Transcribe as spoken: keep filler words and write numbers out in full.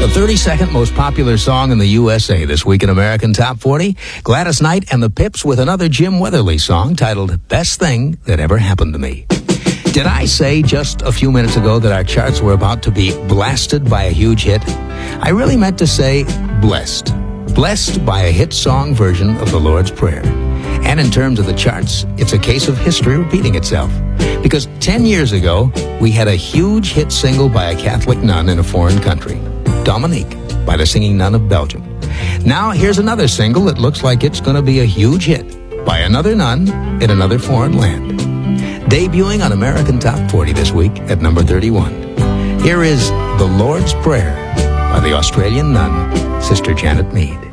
The thirty-second most popular song in the U S A this week in American Top forty, Gladys Knight and the Pips with another Jim Weatherly song titled Best Thing That Ever Happened to Me. Did I say just a few minutes ago that our charts were about to be blasted by a huge hit? I really meant to say blessed. Blessed by a hit song version of the Lord's Prayer. And in terms of the charts, it's a case of history repeating itself. Because ten years ago, we had a huge hit single by a Catholic nun in a foreign country, Dominique, by the Singing Nun of Belgium. Now here's another single that looks like it's going to be a huge hit by another nun in another foreign land. Debuting on American Top forty this week at number thirty-one. Here is The Lord's Prayer by the Australian nun, Sister Janet Mead.